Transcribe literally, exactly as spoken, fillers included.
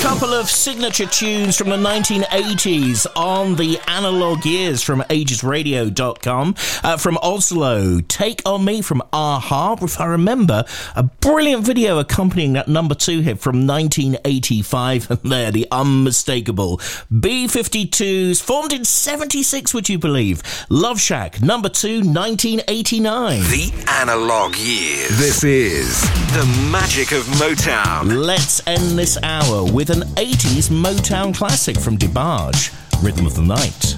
couple of signature tunes from the nineteen eighties on the Analog Years from ages radio dot com. Uh, from Oslo, Take On Me from a-ha. If I remember, a brilliant video accompanying that number two hit from nineteen eighty-five. And there, the unmistakable B fifty-twos, formed in seventy-six, would you believe? Love Shack, number two, nineteen eighty-nine. The Analog Years. This is the magic of Motown. Let's end this hour with an eighties Motown classic from DeBarge, Rhythm of the Night.